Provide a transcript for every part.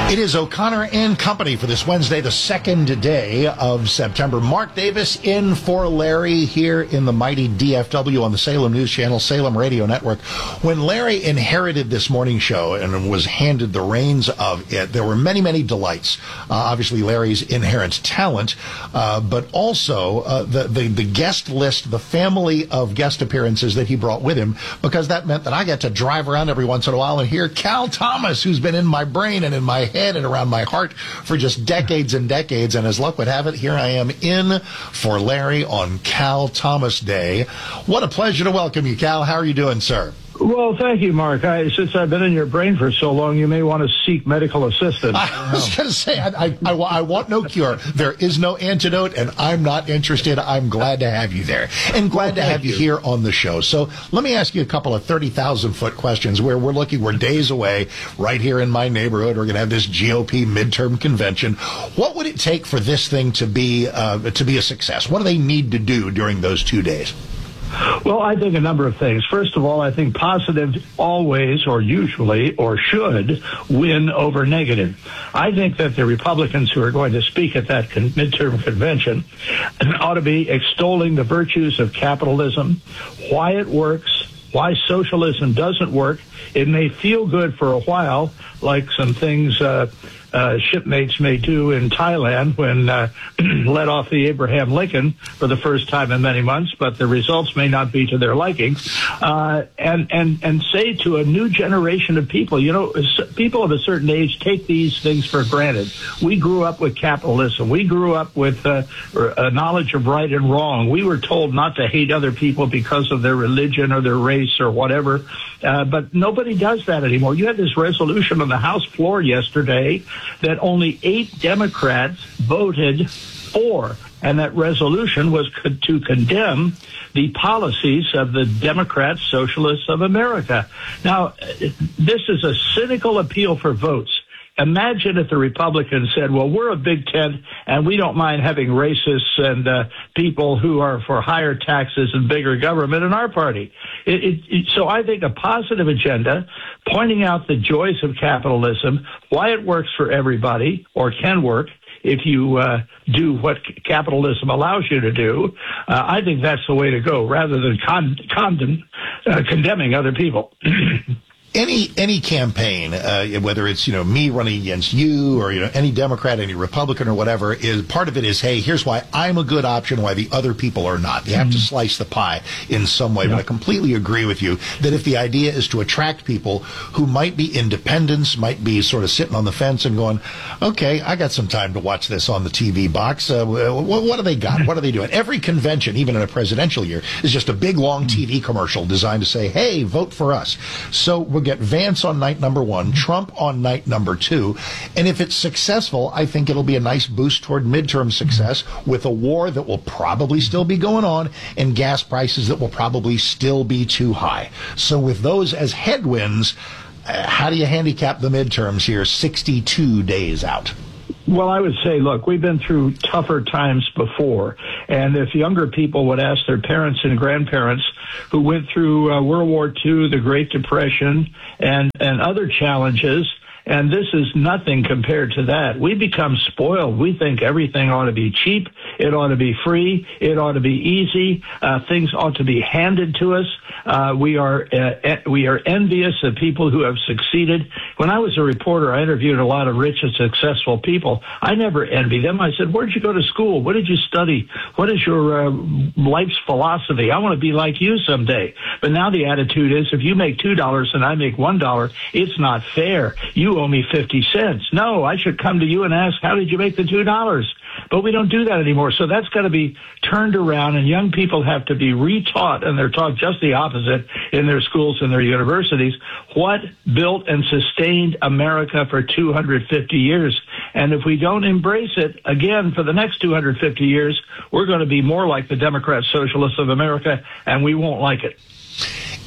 It is O'Connor and Company for this Wednesday, the second day of September. Mark Davis in for Larry here in the mighty DFW on the Salem News Channel, Salem Radio Network. When Larry inherited this morning show and was handed the reins of it, there were many, many delights. Obviously, Larry's inherent talent, but also the guest list, the family of guest appearances that he brought with him, because that meant that I get to drive around every once in a while and hear Cal Thomas, who's been in my brain and in my head and around my heart for just decades and decades. And as luck would have it, here I am in for Larry on Cal Thomas Day. What a pleasure to welcome you, Cal. How are you doing, sir? Well, thank you, Mark. Since I've been in your brain for so long, you may want to seek medical assistance. I was going to say, I want no cure. There is no antidote, and I'm not interested. I'm glad to have you there, and glad to have you here on the show. So let me ask you a couple of 30,000-foot questions where we're days away right here in my neighborhood. We're going to have this GOP midterm convention. What would it take for this thing to be a success? What do they need to do during those 2 days? Well, I think a number of things. First of all, I think positive always or usually or should win over negative. I think that the Republicans who are going to speak at that midterm convention ought to be extolling the virtues of capitalism, why it works, why socialism doesn't work. It may feel good for a while, like some things shipmates may do in Thailand when let off the Abraham Lincoln for the first time in many months, but the results may not be to their liking. And say to a new generation of people, people of a certain age take these things for granted. We grew up with capitalism. We grew up with a knowledge of right and wrong. We were told not to hate other people because of their religion or their race or whatever. But nobody does that anymore. You had this resolution on the House floor yesterday that only 8 Democrats voted for, and that resolution was to condemn the policies of the Democrat Socialists of America. Now, this is a cynical appeal for votes. Imagine if the Republicans said, well, we're a big tent and we don't mind having racists and people who are for higher taxes and bigger government in our party. So I think a positive agenda pointing out the joys of capitalism, why it works for everybody or can work if you do what capitalism allows you to do. I think that's the way to go rather than condemning other people. Any campaign, whether it's, me running against you or, any Democrat, any Republican or whatever, is part of it is, hey, here's why I'm a good option, why the other people are not. You have to slice the pie in some way. But I completely agree with you that if the idea is to attract people who might be independents, might be sort of sitting on the fence and going, okay, I got some time to watch this on the TV box. What do they got? What are they doing? Every convention, even in a presidential year, is just a big, long TV commercial designed to say, hey, vote for us. So we'll get Vance on night number 1, Trump on night number 2. And if it's successful, I think it'll be a nice boost toward midterm success with a war that will probably still be going on and gas prices that will probably still be too high. So with those as headwinds, how do you handicap the midterms here 62 days out? Well, I would say, look, we've been through tougher times before. And if younger people would ask their parents and grandparents who went through World War II, the Great Depression, and other challenges, and this is nothing compared to that. We become spoiled. We think everything ought to be cheap. It ought to be free. It ought to be easy. Things ought to be handed to us. We are envious of people who have succeeded. When I was a reporter, I interviewed a lot of rich and successful people. I never envied them. I said, where'd you go to school? What did you study? What is your life's philosophy? I want to be like you someday. But now the attitude is, if you make $2 and I make $1, it's not fair. You owe me 50 cents. No, I should come to you and ask, how did you make the $2? But we don't do that anymore. So that's got to be turned around, and young people have to be retaught, and they're taught just the opposite in their schools and their universities, what built and sustained America for 250 years. And if we don't embrace it again for the next 250 years, we're going to be more like the Democrat Socialists of America, and we won't like it.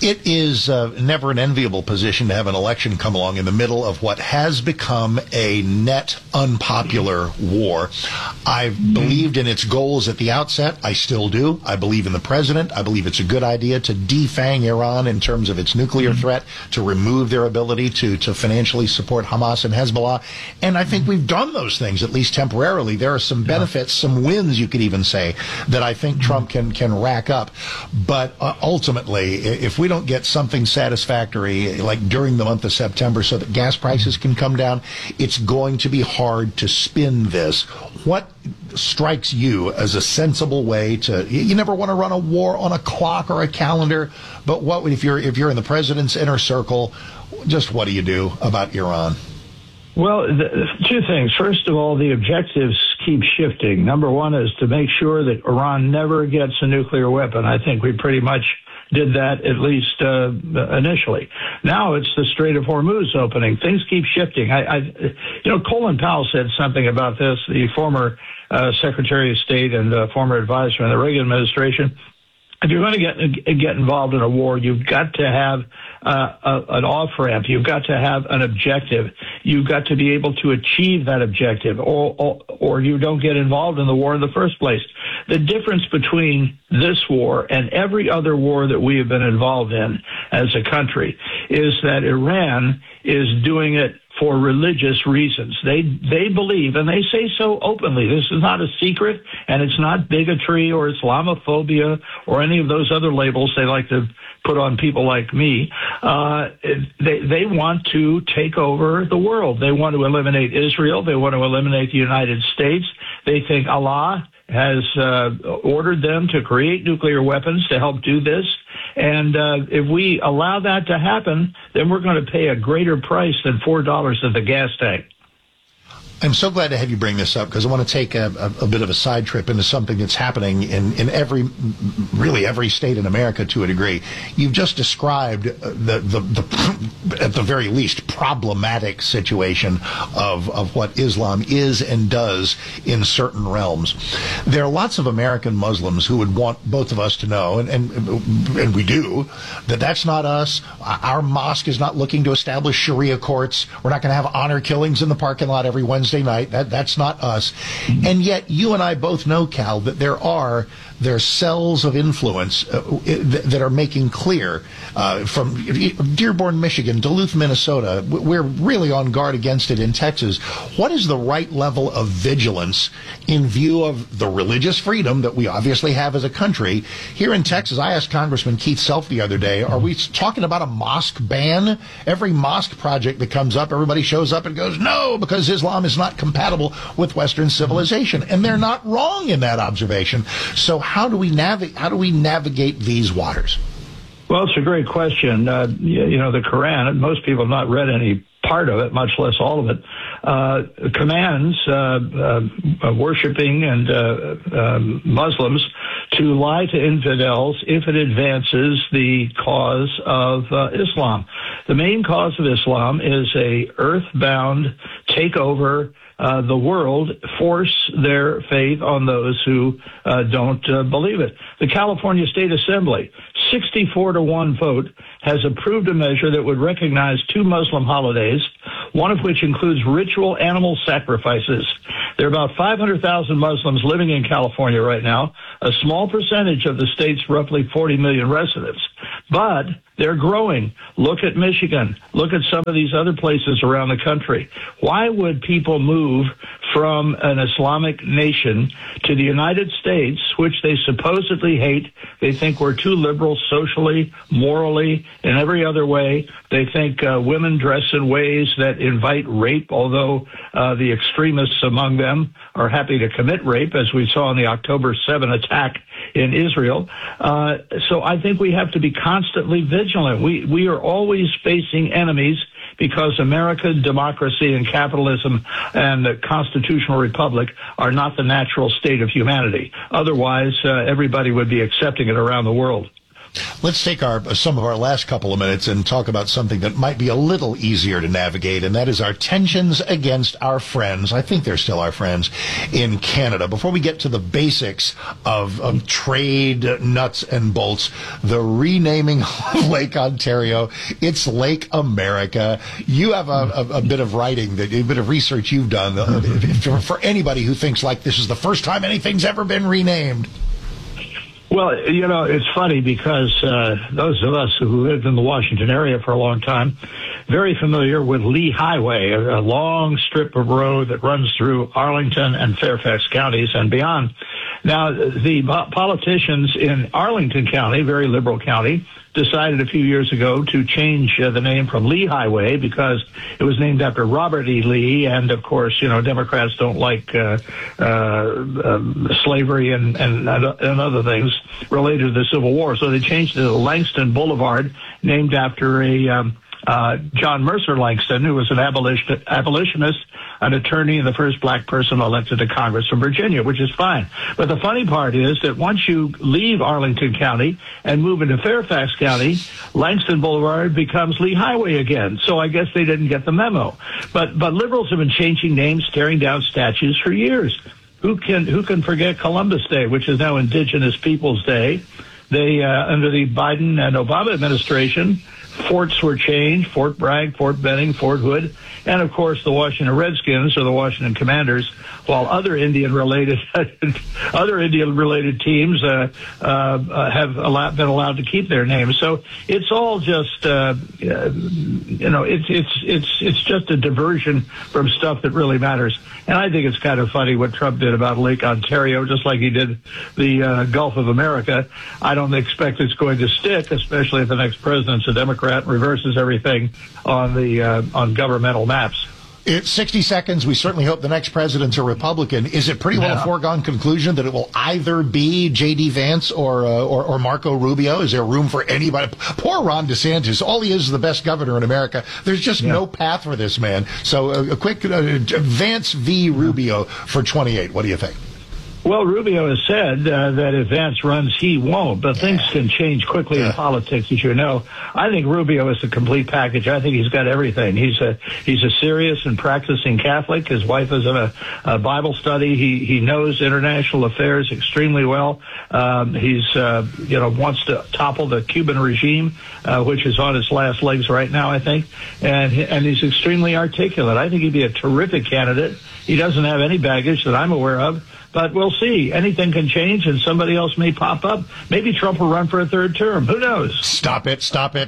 It is never an enviable position to have an election come along in the middle of what has become a net unpopular war. I believed in its goals at the outset. I still do. I believe in the president. I believe it's a good idea to defang Iran in terms of its nuclear threat, to remove their ability to financially support Hamas and Hezbollah. And I think we've done those things, at least temporarily. There are some benefits, some wins, you could even say, that I think Trump can rack up. But ultimately, if we don't get something satisfactory, like during the month of September, so that gas prices can come down, it's going to be hard to spin this. What strikes you as a sensible way to? You never want to run a war on a clock or a calendar, but what if you're in the president's inner circle? Just what do you do about Iran? Well, two things. First of all, the objectives keep shifting. Number one is to make sure that Iran never gets a nuclear weapon. I think we pretty much did that, at least initially. Now it's the Strait of Hormuz opening. Things keep shifting. Colin Powell said something about this, the former Secretary of State and former advisor in the Reagan administration. If you're going to get involved in a war, you've got to have an off-ramp. You've got to have an objective. You've got to be able to achieve that objective, or you don't get involved in the war in the first place. The difference between this war and every other war that we have been involved in as a country is that Iran is doing it for religious reasons. They believe, and they say so openly, this is not a secret, and it's not bigotry or Islamophobia or any of those other labels they like to put on people like me. They want to take over the world. They want to eliminate Israel. They want to eliminate the United States. They think Allah has ordered them to create nuclear weapons to help do this. And if we allow that to happen, then we're going to pay a greater price than $4 at the gas tank. I'm so glad to have you bring this up, because I want to take a bit of a side trip into something that's happening in every state in America to a degree. You've just described the at the very least problematic situation of what Islam is and does in certain realms. There are lots of American Muslims who would want both of us to know, and we do, that that's not us. Our mosque is not looking to establish Sharia courts. We're not going to have honor killings in the parking lot every Wednesday night. That's not us. And yet you and I both know, Cal, that there's cells of influence that are making clear from Dearborn, Michigan, Duluth, Minnesota. We're really on guard against it in Texas. What is the right level of vigilance in view of the religious freedom that we obviously have as a country? Here in Texas, I asked Congressman Keith Self the other day, are we talking about a mosque ban? Every mosque project that comes up, everybody shows up and goes, no, because Islam is not compatible with Western civilization. And they're not wrong in that observation. So how do we navigate these waters? Well, it's a great question. The Quran, and most people have not read any part of it, much less all of it, commands worshiping and Muslims to lie to infidels if it advances the cause of Islam. The main cause of Islam is a earthbound takeover the world, force their faith on those who don't believe it. The California State Assembly, 64-1 vote, has approved a measure that would recognize two Muslim holidays, one of which includes ritual animal sacrifices. There are about 500,000 Muslims living in California right now, a small percentage of the state's roughly 40 million residents. But they're growing. Look at Michigan. Look at some of these other places around the country. Why would people move from an Islamic nation to the United States, which they supposedly hate? They think we're too liberal socially, morally, in every other way. They think women dress in ways that invite rape, although the extremists among them are happy to commit rape, as we saw in the October 7 attack in Israel. So I think we have to be constantly vigilant. We are always facing enemies because America, democracy, and capitalism and the constitutional republic are not the natural state of humanity. Otherwise, everybody would be accepting it around the world. Let's take some of our last couple of minutes and talk about something that might be a little easier to navigate, and that is our tensions against our friends. I think they're still our friends in Canada. Before we get to the basics of trade nuts and bolts, the renaming of Lake Ontario, it's Lake America. You have a bit of writing, a bit of research you've done for anybody who thinks like this is the first time anything's ever been renamed. Well, it's funny because those of us who lived in the Washington area for a long time, very familiar with Lee Highway, a long strip of road that runs through Arlington and Fairfax counties and beyond. Now, the politicians in Arlington County, very liberal county, decided a few years ago to change the name from Lee Highway because it was named after Robert E. Lee, and of course, Democrats don't like slavery and other things related to the Civil War, so they changed it to Langston Boulevard, named after a John Mercer Langston, who was an abolitionist, an attorney, and the first black person elected to Congress from Virginia, which is fine. But the funny part is that once you leave Arlington County and move into Fairfax County, Langston Boulevard becomes Lee Highway again. So I guess they didn't get the memo. But liberals have been changing names, tearing down statues for years. Who can forget Columbus Day, which is now Indigenous Peoples Day? They under the Biden and Obama administration, forts were changed: Fort Bragg, Fort Benning, Fort Hood, and of course the Washington Redskins or the Washington Commanders, while other Indian-related teams have been allowed to keep their names. So it's all just it's just a diversion from stuff that really matters. And I think it's kind of funny what Trump did about Lake Ontario, just like he did the Gulf of America. I don't expect it's going to stick, especially if the next president's a Democrat and reverses everything on governmental maps. It's 60 seconds. We certainly hope the next president's a Republican. Is it pretty well a foregone conclusion that it will either be J.D. Vance or Marco Rubio? Is there room for anybody? Poor Ron DeSantis. All he is the best governor in America. There's just no path for this man. So a quick Vance v. Rubio for 28. What do you think? Well, Rubio has said that if Vance runs, he won't. But things can change quickly in politics, as you know. I think Rubio is a complete package. I think he's got everything. He's a serious and practicing Catholic. His wife is in a Bible study. He knows international affairs extremely well. He's wants to topple the Cuban regime, which is on its last legs right now, I think. And he's extremely articulate. I think he'd be a terrific candidate. He doesn't have any baggage that I'm aware of. But we'll see. Anything can change, and somebody else may pop up. Maybe Trump will run for a third term. Who knows? Stop it.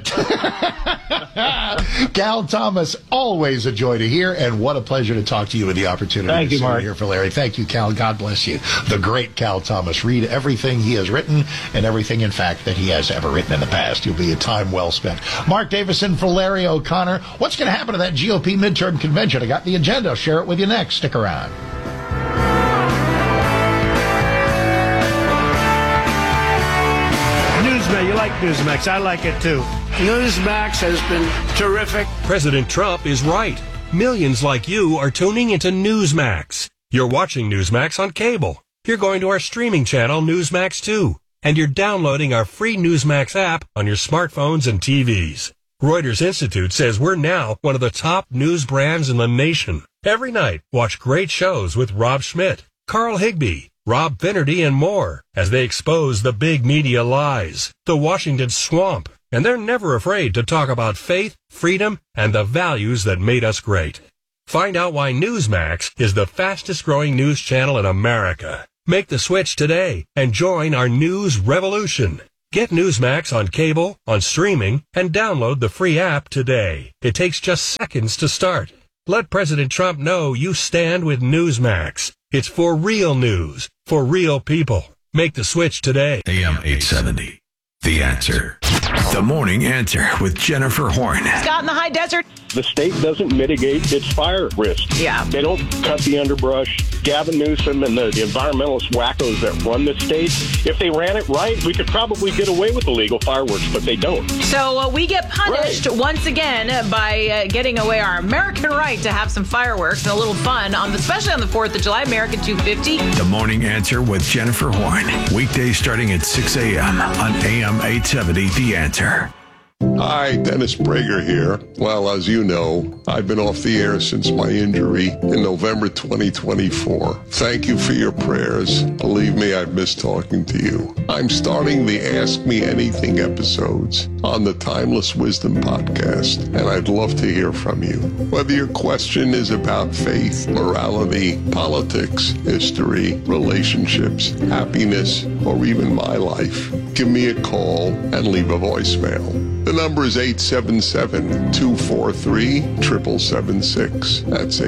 Cal Thomas, always a joy to hear, and what a pleasure to talk to you with the opportunity Thank you, Mark. Here for Larry. Thank you, Cal. God bless you. The great Cal Thomas. Read everything he has written and everything, in fact, that he has ever written in the past. You'll be a time well spent. Mark Davison for Larry O'Connor. What's going to happen to that GOP midterm convention? I got the agenda. I'll share it with you next. Stick around. You like Newsmax. I like it, too. Newsmax has been terrific. President Trump is right. Millions like you are tuning into Newsmax. You're watching Newsmax on cable. You're going to our streaming channel, Newsmax 2. And you're downloading our free Newsmax app on your smartphones and TVs. Reuters Institute says we're now one of the top news brands in the nation. Every night, watch great shows with Rob Schmidt, Carl Higbie, Rob Finnerty, and more as they expose the big media lies, the Washington swamp, and they're never afraid to talk about faith, freedom, and the values that made us great. Find out why Newsmax is the fastest-growing news channel in America. Make the switch today and join our news revolution. Get Newsmax on cable, on streaming, and download the free app today. It takes just seconds to start. Let President Trump know you stand with Newsmax. It's for real news, for real people. Make the switch today. AM 870. The Answer. The Morning Answer with Jennifer Horn. Scott in the high desert. The state doesn't mitigate its fire risk. Yeah. They don't cut the underbrush. Gavin Newsom and the environmentalist wackos that run the state, if they ran it right, we could probably get away with illegal fireworks, but they don't. So we get punished once again by getting away our American right to have some fireworks and a little fun, especially on the 4th of July, American 250. The Morning Answer with Jennifer Horn. Weekdays starting at 6 a.m. on AM 870, The Answer. Hi, Dennis Prager here. Well, as you know, I've been off the air since my injury in November 2024. Thank you for your prayers. Believe me, I've missed talking to you. I'm starting the Ask Me Anything episodes on the Timeless Wisdom podcast, and I'd love to hear from you. Whether your question is about faith, morality, politics, history, relationships, happiness, or even my life, give me a call and leave a voicemail. The number is 877-243-7776. That's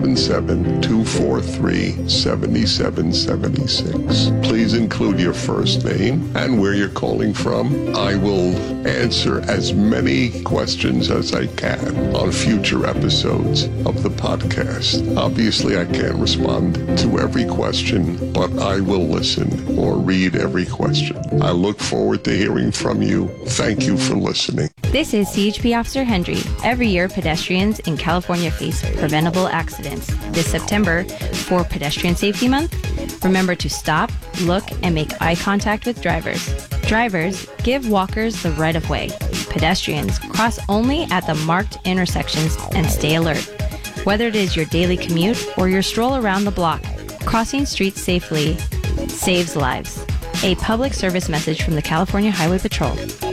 877-243-7776. Please include your first name and where you're calling from. I will answer as many questions as I can on future episodes of the podcast. Obviously, I can't respond to every question, but I will listen or read every question. I look forward to hearing from you. Thank you for listening. This is CHP Officer Hendry. Every year, pedestrians in California face preventable accidents. This September, for Pedestrian Safety Month, remember to stop, look, and make eye contact with drivers. Drivers, give walkers the right of way. Pedestrians, cross only at the marked intersections and stay alert. Whether it is your daily commute or your stroll around the block, crossing streets safely saves lives. A public service message from the California Highway Patrol.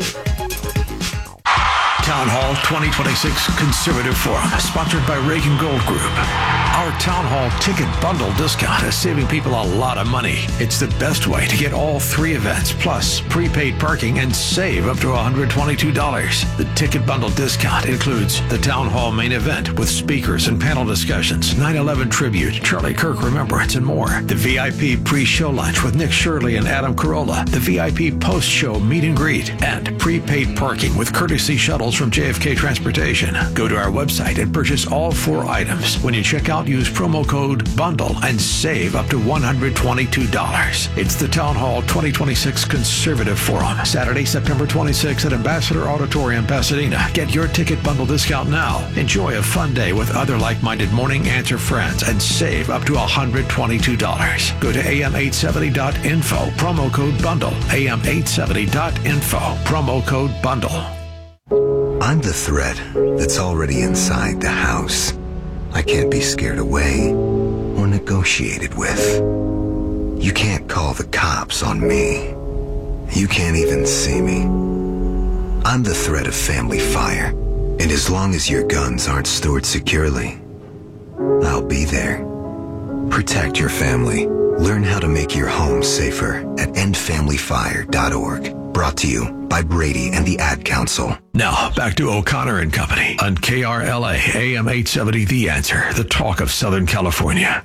Town Hall 2026 Conservative Forum, sponsored by Reagan Gold Group. Our Town Hall ticket bundle discount is saving people a lot of money. It's the best way to get all three events, plus prepaid parking, and save up to $122. The ticket bundle discount includes the Town Hall main event with speakers and panel discussions, 9/11 tribute, Charlie Kirk Remembrance, and more. The VIP pre-show lunch with Nick Shirley and Adam Carolla. The VIP post-show meet and greet, and prepaid parking with courtesy shuttles from JFK Transportation. Go to our website and purchase all 4 items. When you check out, use promo code BUNDLE and save up to $122. It's the Town Hall 2026 Conservative Forum, Saturday, September 26th at Ambassador Auditorium, Pasadena. Get your ticket bundle discount now. Enjoy a fun day with other like-minded Morning Answer friends and save up to $122. Go to am870.info, promo code BUNDLE, am870.info, promo code BUNDLE. I'm the threat that's already inside the house. I can't be scared away or negotiated with. You can't call the cops on me. You can't even see me. I'm the threat of family fire, and as long as your guns aren't stored securely, I'll be there. Protect your family. Learn how to make your home safer at endfamilyfire.org. Brought to you by Brady and the Ad Council. Now, back to O'Connor and Company on KRLA AM 870, The Answer, the talk of Southern California.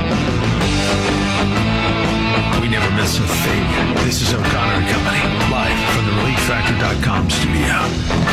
We never miss a thing. This is O'Connor and Company, live from the ReliefFactor.com studio.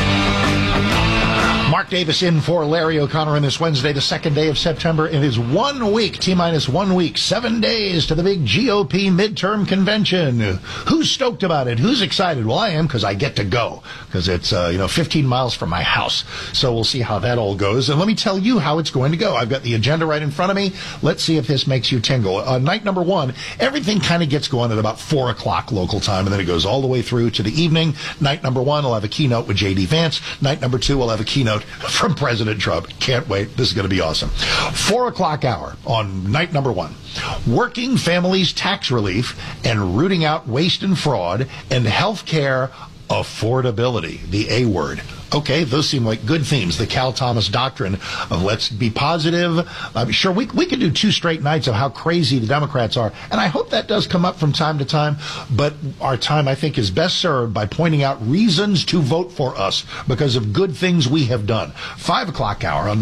Mark Davis in for Larry O'Connor on this Wednesday, the 2nd day of September. It is 1 week, T-minus 1 week, 7 days to the big GOP midterm convention. Who's stoked about it? Who's excited? Well, I am, because I get to go, because it's 15 miles from my house. So we'll see how that all goes. And let me tell you how it's going to go. I've got the agenda right in front of me. Let's see if this makes you tingle. Night number 1, everything kind of gets going at about 4 o'clock local time, and then it goes all the way through to the evening. Night number 1, I'll have a keynote with J.D. Vance. Night number 2, I'll have a keynote from President Trump. Can't wait. This is going to be awesome. 4 o'clock hour on night number 1. Working families tax relief and rooting out waste and fraud and health care affordability, the A word. Okay, those seem like good themes. The Cal Thomas doctrine of let's be positive. Sure, we could do 2 straight nights of how crazy the Democrats are, and I hope that does come up from time to time, but our time, I think, is best served by pointing out reasons to vote for us because of good things we have done. 5 o'clock hour on